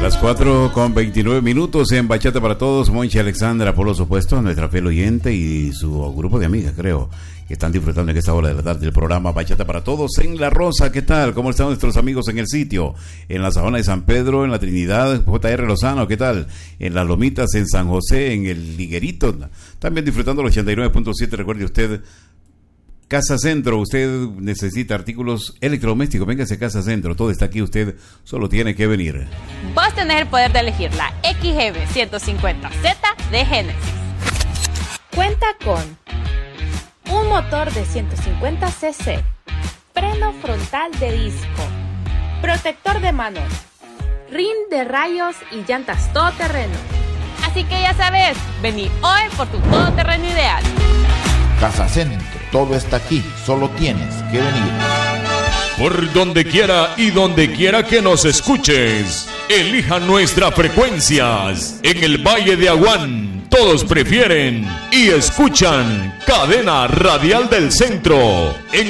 Las 4:29 en Bachata para Todos. Monchi Alexandra, por supuesto, nuestra fiel oyente y su grupo de amigas, creo, que están disfrutando en esta hora de la tarde del programa Bachata para Todos en La Rosa. ¿Qué tal? ¿Cómo están nuestros amigos en el sitio? En la Sabana de San Pedro, en la Trinidad, JR Lozano, ¿qué tal? En Las Lomitas, en San José, en el Liguerito, también disfrutando el 89.7. Recuerde usted, Casa Centro, usted necesita artículos electrodomésticos, véngase a Casa Centro, todo está aquí, usted solo tiene que venir. Vos tenés el poder de elegir la XGB 150Z de Genesis. Cuenta con un motor de 150 cc, freno frontal de disco, protector de manos, rin de rayos y llantas todoterreno. Así que ya sabes, vení hoy por tu todoterreno ideal. Casa Centro, todo está aquí, solo tienes que venir. Por donde quiera y donde quiera que nos escuches, elija nuestras frecuencias. En el Valle de Aguán, todos prefieren y escuchan Cadena Radial del Centro en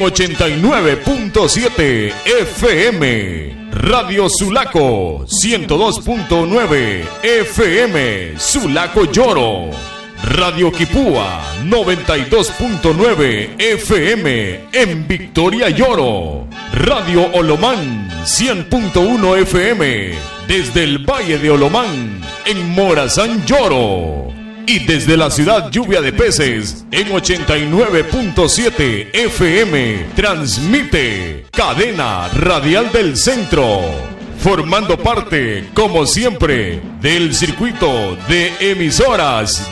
89.7 FM. Radio Sulaco 102.9 FM, Sulaco Lloro. Radio Quipúa 92.9 FM en Victoria Lloro. Radio Olomán 100.1 FM desde el Valle de Olomán en Morazán Lloro. Y desde la ciudad Lluvia de Peces en 89.7 FM transmite Cadena Radial del Centro, formando parte, como siempre, del circuito de emisoras